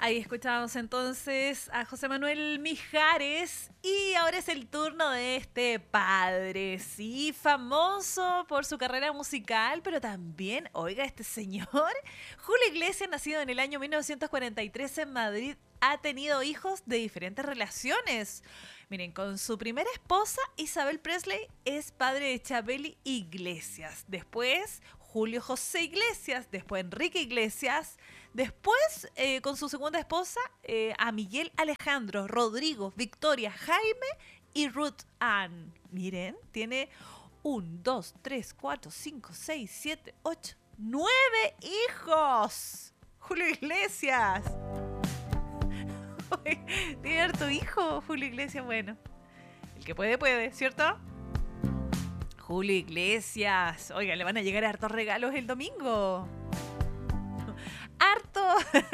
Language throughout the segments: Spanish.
Ahí escuchábamos entonces a José Manuel Mijares y ahora es el turno de este padre, sí, famoso por su carrera musical, pero también, oiga, este señor, Julio Iglesias, nacido en el año 1943 en Madrid, ha tenido hijos de diferentes relaciones. Miren, con su primera esposa, Isabel Presley, es padre de Chabeli Iglesias. Después, Julio José Iglesias. Después, Enrique Iglesias. Después, con su segunda esposa, a Miguel Alejandro, Rodrigo, Victoria, Jaime y Ruth Ann. Miren, tiene 1, 2, 3, 4, 5, 6, 7, 8, 9 hijos. Julio Iglesias. Tiene harto hijo, Julio Iglesias. Bueno, el que puede, puede, ¿cierto? Julio Iglesias. Oiga, le van a llegar hartos regalos el domingo. Harto.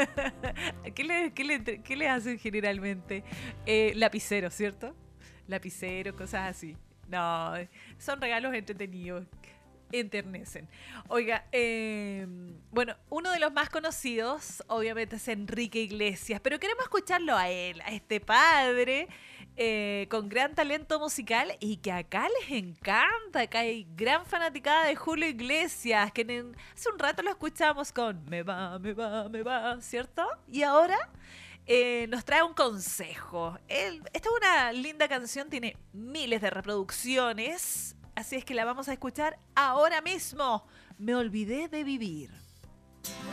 ¿Qué le hacen generalmente? Lapicero, ¿cierto? Lapicero, cosas así. No, son regalos entretenidos. Enternecen. Oiga, bueno, uno de los más conocidos obviamente es Enrique Iglesias, pero queremos escucharlo a él, a este padre con gran talento musical y que acá les encanta. Acá hay gran fanaticada de Julio Iglesias, que hace un rato lo escuchamos con Me va, ¿cierto? Y ahora nos trae un consejo. Esta es una linda canción, tiene miles de reproducciones. Así es que la vamos a escuchar ahora mismo. Me olvidé de vivir.